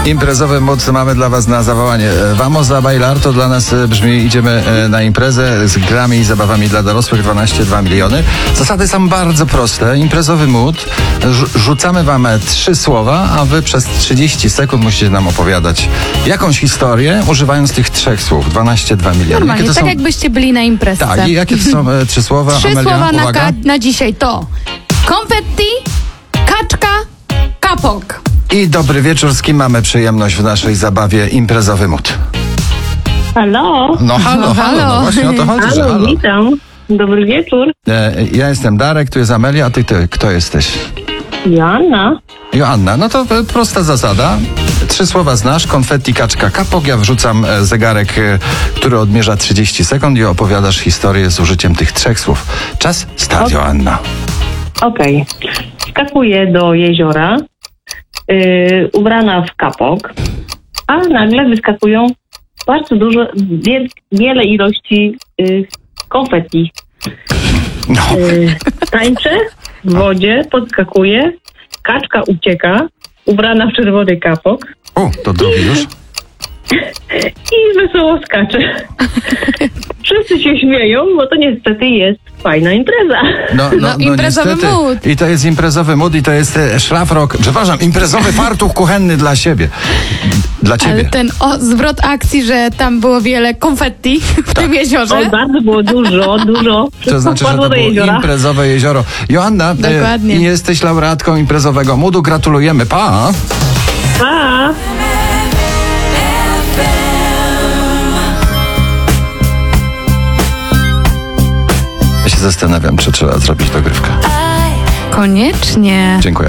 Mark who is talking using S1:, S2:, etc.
S1: Imprezowy mood mamy dla was na zawołanie. Vamos a bailar to dla nas brzmi: idziemy na imprezę z grami i zabawami dla dorosłych, 12,2 miliony. Zasady są bardzo proste. Imprezowy mood. Rzucamy wam 3 słowa, a wy przez 30 sekund musicie nam opowiadać jakąś historię, używając tych 3 słów. 12,2 miliony.
S2: Normalnie, tak jakbyście byli na imprezce.
S1: Tak, i jakie to są 3 słowa?
S2: 3
S1: Amelia,
S2: słowa
S1: uwaga.
S2: na dzisiaj to konfetti, kaczka, kapok.
S1: I dobry wieczór, z kim mamy przyjemność w naszej zabawie Imprezowy Mood?
S3: Halo.
S1: No halo, no właśnie o to chodzi, że
S3: Halo,
S1: halo.
S3: witam. Dobry wieczór.
S1: Ja jestem Darek, tu jest Amelia, a ty kto jesteś?
S3: Joanna.
S1: Joanna, no to prosta zasada. 3 słowa znasz: konfetti, kaczka, kapok. Ja wrzucam zegarek, który odmierza 30 sekund i opowiadasz historię z użyciem tych 3 słów. Czas, start, Joanna.
S3: Okej. Skakuję do jeziora, ubrana w kapok, a nagle wyskakują bardzo dużo, wiele ilości konfetti.
S1: No.
S3: Tańczę w wodzie, podskakuję, kaczka ucieka, ubrana w czerwony kapok
S1: To drugi już.
S3: i wesoło skacze. Wszyscy się śmieją, bo to niestety jest fajna impreza.
S2: No, imprezowy
S1: niestety.
S2: mood.
S1: I to jest imprezowy mood i to jest szlafrok, przepraszam, imprezowy fartuch kuchenny dla siebie. Dla ciebie.
S2: Ale ten zwrot akcji, że tam było wiele konfetti w tym jeziorze.
S3: O, bardzo było dużo.
S1: To
S3: Wszystko
S1: znaczy, że
S3: wpadło
S1: to
S3: do
S1: było
S3: jeziora.
S1: imprezowe jezioro. Joanna,
S2: Dokładnie.
S1: jesteś laureatką imprezowego moodu. Gratulujemy. Pa!
S3: Pa!
S1: Ja się zastanawiam, czy trzeba zrobić dogrywkę.
S2: Koniecznie.
S1: Dziękuję.